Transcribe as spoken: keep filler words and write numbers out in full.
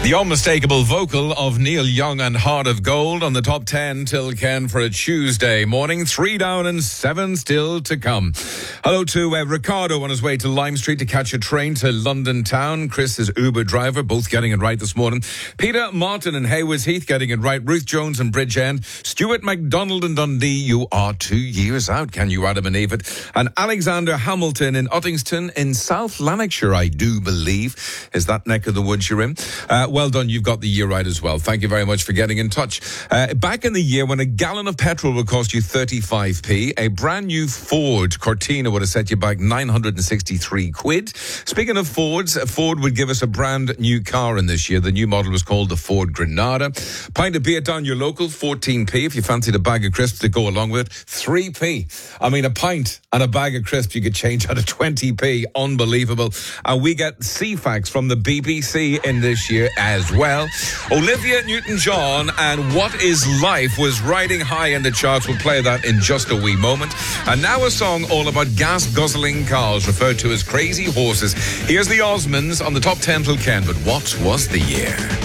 The unmistakable vocal of Neil Young and Heart of Gold on the top ten till Ken for a Tuesday morning. Three down and seven still to come. Hello to uh, Ricardo on his way to Lime Street to catch a train to London town. Chris is Uber driver, both getting it right this morning. Peter Martin and Haywards Heath getting it right. Ruth Jones and Bridgend. Stuart MacDonald and Dundee, you are two years out. Can you Adam and Eve it? And Alexander Hamilton in Uttingston in South Lanarkshire, I do believe, is that neck of the woods you're in. Uh, well done, you've got the year right as well. Thank you very much for getting in touch. Uh, back in the year when a gallon of petrol would cost you thirty-five p, a brand new Ford Cortina would have set you back nine hundred sixty-three quid. Speaking of Fords, Ford would give us a brand new car in this year. The new model was called the Ford Granada. Pint of beer down your local, fourteen p. If you fancied a bag of crisps to go along with it, three p. I mean, a pint and a bag of crisps you could change out of twenty p. Unbelievable. And we get C FAX from the B B C in this year as well. Olivia Newton-John and What Is Life was riding high in the charts. We'll play that in just a wee moment. And now a song all about gas-guzzling cars referred to as crazy horses. Here's the Osmonds on the top ten till Ken. But what was the year?